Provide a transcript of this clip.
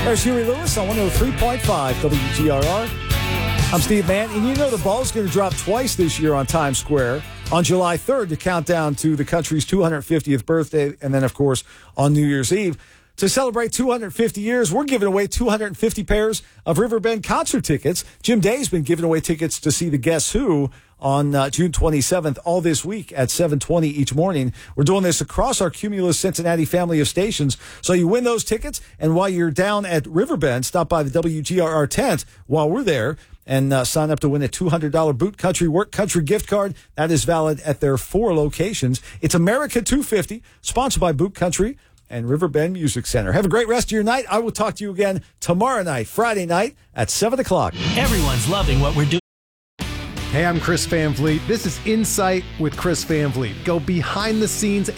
There's Huey Lewis on 103.5 WGRR. I'm Steve Mann, and you know the ball's going to drop twice this year on Times Square. On July 3rd to count down to the country's 250th birthday, and then, of course, on New Year's Eve. To celebrate 250 years, we're giving away 250 pairs of Riverbend concert tickets. Jim Day's been giving away tickets to see the Guess Who on June 27th, all this week at 7:20 each morning. We're doing this across our Cumulus Cincinnati family of stations. So you win those tickets, and while you're down at Riverbend, stop by the WGRR tent while we're there and sign up to win a $200 Boot Country Work Country gift card. That is valid at their 4 locations. It's America 250, sponsored by Boot Country and Riverbend Music Center. Have a great rest of your night. I will talk to you again tomorrow night, Friday night at 7 o'clock. Everyone's loving what we're doing. Hey, I'm Chris Van Vliet. This is Insight with Chris Van Vliet. Go behind the scenes